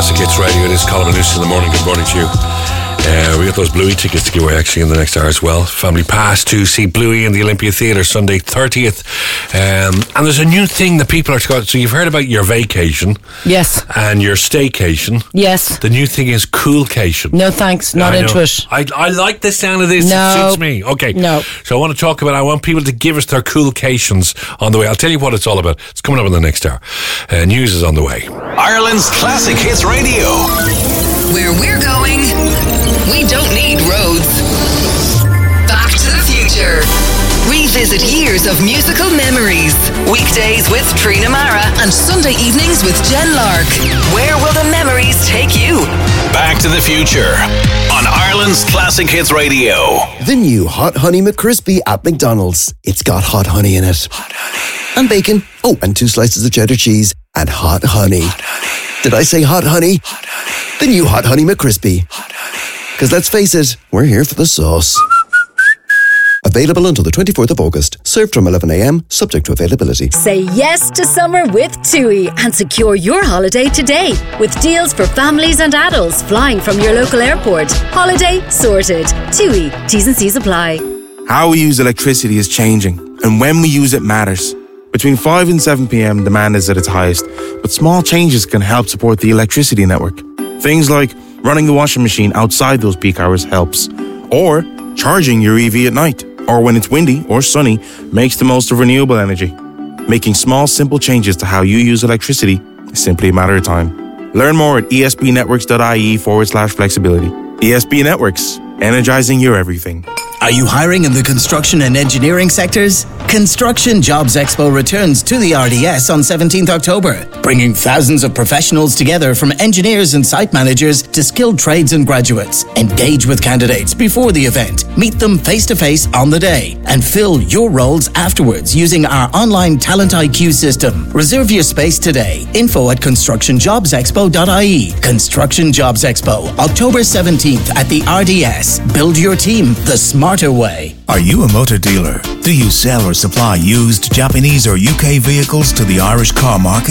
Classic Hits Radio. It is Colin and Lucy in the morning. Good morning to you. We got those Bluey tickets to give away actually in the next hour as well. Family pass to see Bluey in the Olympia Theatre Sunday 30th. And there's a new thing that people are... So you've heard about your vacation. Yes. And your staycation. Yes. The new thing is coolcation. No thanks, not into it. I like the sound of this. No. It suits me. Okay. No. So I want people to give us their coolcations on the way. I'll tell you what it's all about. It's coming up in the next hour. News is on the way. Ireland's Classic Hits Radio. Where we're going, we don't need roads. Back to the Future. Revisit years of musical memories. Weekdays with Trina Mara and Sunday evenings with Jen Lark. Where will the memories take you? Back to the Future on Ireland's Classic Hits Radio. The new Hot Honey McCrispy at McDonald's. It's got hot honey in it. Hot honey. And bacon. Oh, and 2 slices of cheddar cheese. And hot honey. Hot honey. Did I say hot honey? Hot honey. The new Hot Honey McCrispy. Hot honey. Because let's face it, we're here for the sauce. Available until the 24th of August. Served from 11 a.m, subject to availability. Say yes to summer with TUI and secure your holiday today. With deals for families and adults flying from your local airport. Holiday sorted. TUI. T's and C's apply. How we use electricity is changing, and when we use it matters. Between 5 and 7 p.m, demand is at its highest, but small changes can help support the electricity network. Things like running the washing machine outside those peak hours helps, or charging your EV at night, or when it's windy or sunny, makes the most of renewable energy. Making small, simple changes to how you use electricity is simply a matter of time. Learn more at esbnetworks.ie/flexibility. ESB Networks, energizing your everything. Are you hiring in the construction and engineering sectors? Construction Jobs Expo returns to the RDS on 17th October, bringing thousands of professionals together from engineers and site managers to skilled trades and graduates. Engage with candidates before the event, meet them face-to-face on the day, and fill your roles afterwards using our online Talent IQ system. Reserve your space today. Info at constructionjobsexpo.ie. Construction Jobs Expo, October 17th at the RDS. Build your team the smarter way. Are you a motor dealer? Do you sell or supply used Japanese or UK vehicles to the Irish car market?